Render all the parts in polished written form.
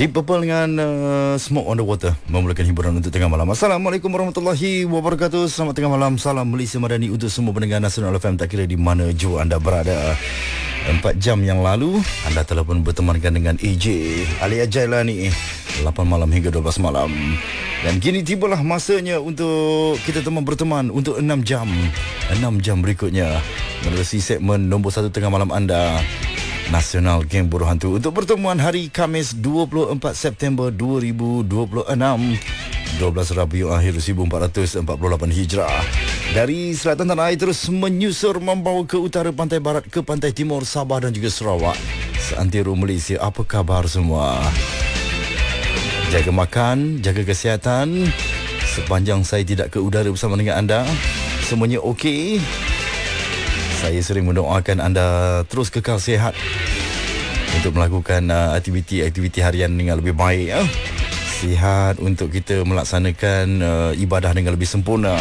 Deep Purple dengan Smoke on the Water memulakan hiburan untuk tengah malam. Assalamualaikum warahmatullahi wabarakatuh. Selamat tengah malam. Salam Malaysia Madani untuk semua pendengar Nasional FM, tak kira di mana jua anda berada. 4 jam yang lalu anda telah pun bertemankan dengan AJ Ali Ajailani 8 malam hingga 12 malam. Dan kini tibalah masanya untuk kita berteman untuk 6 jam. 6 jam berikutnya menerusi segmen nombor 1 tengah malam anda, Nasional Geng Buruh Hantu, untuk pertemuan hari Khamis 24 September 2026, 12 Rabiul Akhir 1448 Hijrah. Dari selatan tanah air terus menyusur membawa ke utara, pantai barat, ke pantai timur, Sabah dan juga Sarawak, seantero Malaysia. Apa khabar semua? Jaga makan, jaga kesihatan. Sepanjang saya tidak ke udara bersama dengan anda, semuanya okey. Saya sering mendoakan anda terus kekal sihat untuk melakukan aktiviti-aktiviti harian dengan lebih baik. Sihat untuk kita melaksanakan ibadah dengan lebih sempurna.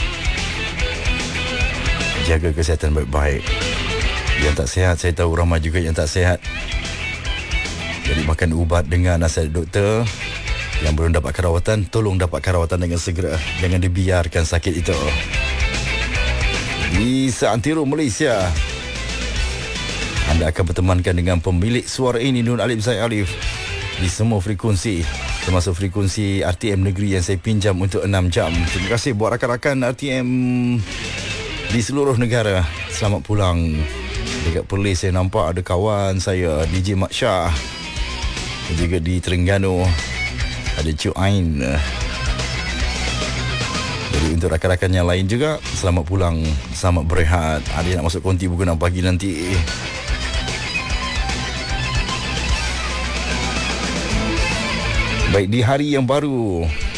Jaga kesihatan baik-baik. Yang tak sihat, saya tahu ramai juga yang tak sihat. Jadi makan ubat dengan nasihat doktor. Yang belum dapat rawatan, tolong dapatkan rawatan dengan segera. Jangan dibiarkan sakit itu. Di seantero Malaysia, anda akan bertemankan dengan pemilik suara ini, Nur Alif Zaid Alif, di semua frekuensi, termasuk frekuensi RTM Negeri yang saya pinjam untuk 6 jam. Terima kasih buat rakan-rakan RTM di seluruh negara. Selamat pulang. Dekat Perlis saya nampak ada kawan saya DJ Mak Shah. Dan juga di Terengganu ada Cik Ain. Jadi untuk rakan-rakan yang lain juga, selamat pulang, selamat berehat. Ada yang nak masuk konti pukul 6 pagi nanti. Baik, di hari yang baru,